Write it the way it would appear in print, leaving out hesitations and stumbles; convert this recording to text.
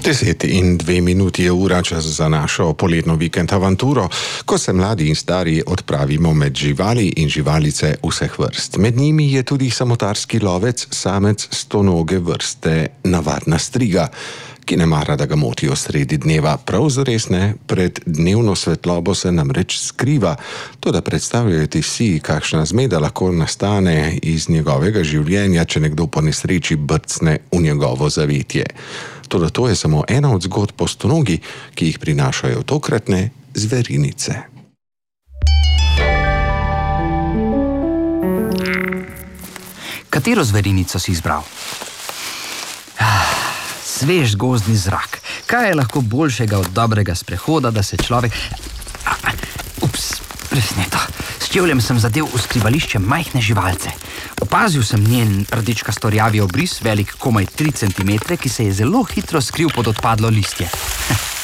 10:02 je ura, čas za našo poletno vikend avanturo, ko se mladi in stari odpravimo med živali in živalice vseh vrst. Med njimi je tudi samotarski lovec, samec stonoge vrste navadna striga, ki ne mara, da ga motijo sredi dneva. Prav zares ne, pred dnevno svetlobo se namreč skriva. Toda predstavljajte si, kakšna zmeda lahko nastane iz njegovega življenja, če nekdo po nesreči brcne v njegovo zavetje. Toda to je samo ena od zgodb o stonogi, ki jih prinašajo tokratne zverinice. Katero zverinico si izbral? Svež gozdni zrak. Kaj je lahko boljšega od dobrega sprehoda, da se človek... Presneto. S čevljem sem zadel v skrivališče majhne živalce. Opazil sem njen rdečkasto rjavi obris, velik komaj 3 centimetre, ki se je zelo hitro skril pod odpadlo listje.